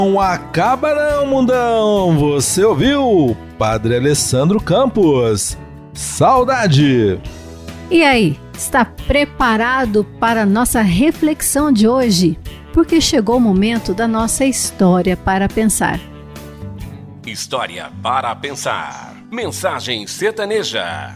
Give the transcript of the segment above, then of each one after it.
Não acaba não, mundão! Você ouviu? Padre Alessandro Campos. Saudade! E aí, está preparado para a nossa reflexão de hoje? Porque chegou o momento da nossa história para pensar. História para pensar. Mensagem sertaneja.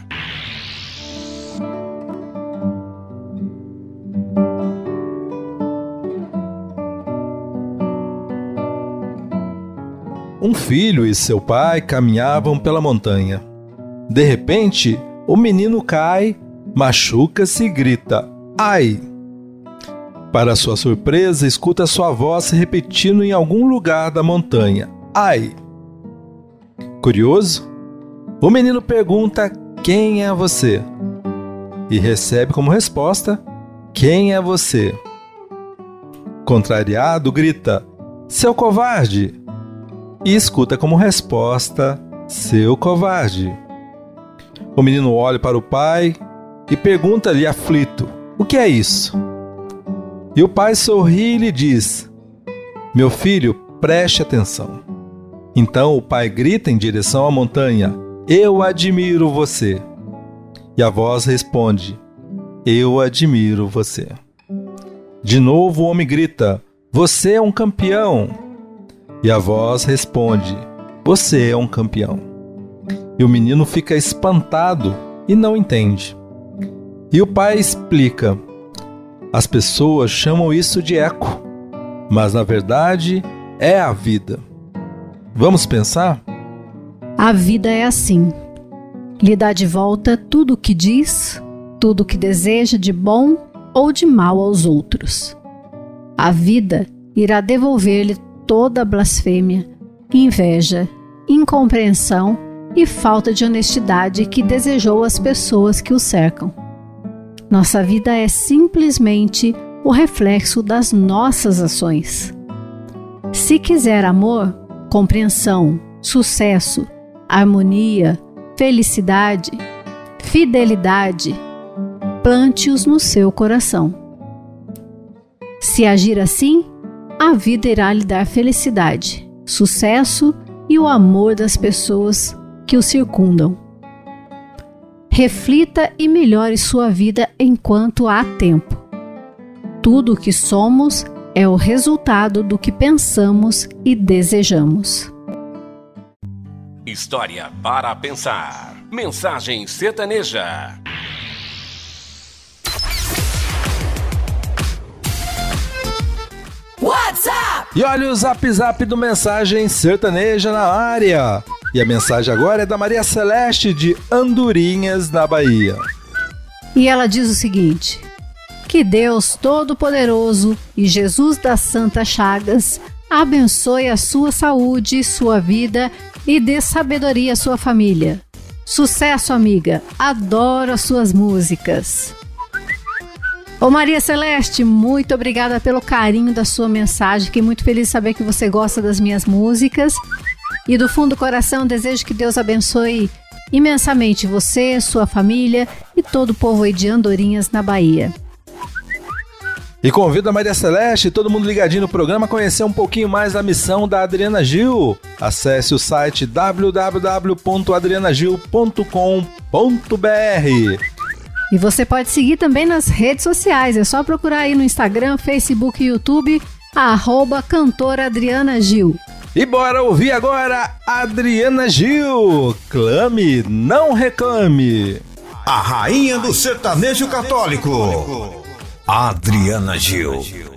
Um filho e seu pai caminhavam pela montanha. De repente, o menino cai, machuca-se e grita: "Ai!" Para sua surpresa, escuta sua voz repetindo em algum lugar da montanha: "Ai!" Curioso, o menino pergunta: "Quem é você?" E recebe como resposta: "Quem é você?" Contrariado, grita: "Seu covarde!" E escuta como resposta: "Seu covarde." O menino olha para o pai e pergunta-lhe aflito: "O que é isso?" E o pai sorri e lhe diz: "Meu filho, preste atenção." Então o pai grita em direção à montanha: "Eu admiro você." E a voz responde: "Eu admiro você." De novo o homem grita: "Você é um campeão." E a voz responde: "Você é um campeão." E o menino fica espantado e não entende. E o pai explica: "As pessoas chamam isso de eco, mas na verdade é a vida." Vamos pensar? A vida é assim. Lhe dá de volta tudo o que diz, tudo o que deseja de bom ou de mal aos outros. A vida irá devolver-lhe toda a blasfêmia, inveja, incompreensão e falta de honestidade que desejou às pessoas que o cercam. Nossa vida é simplesmente o reflexo das nossas ações. Se quiser amor, compreensão, sucesso, harmonia, felicidade, fidelidade, plante-os no seu coração. Se agir assim, a vida irá lhe dar felicidade, sucesso e o amor das pessoas que o circundam. Reflita e melhore sua vida enquanto há tempo. Tudo o que somos é o resultado do que pensamos e desejamos. História para pensar. Mensagem sertaneja. WhatsApp! E olha o zap do Mensagem Sertaneja na área. E a mensagem agora é da Maria Celeste de Andorinhas, na Bahia. E ela diz o seguinte: que Deus Todo-Poderoso e Jesus das Santas Chagas abençoe a sua saúde, sua vida e dê sabedoria à sua família. Sucesso, amiga! Adoro as suas músicas. Ô Maria Celeste, muito obrigada pelo carinho da sua mensagem. Fiquei muito feliz de saber que você gosta das minhas músicas. E do fundo do coração desejo que Deus abençoe imensamente você, sua família e todo o povo aí de Andorinhas, na Bahia. E convido a Maria Celeste e todo mundo ligadinho no programa a conhecer um pouquinho mais da missão da Adriana Gil. Acesse o site www.adrianagil.com.br. E você pode seguir também nas redes sociais, é só procurar aí no Instagram, Facebook e YouTube, @cantora Adriana Gil. E bora ouvir agora Adriana Gil, Clame, Não Reclame. A rainha do sertanejo católico, Adriana Gil.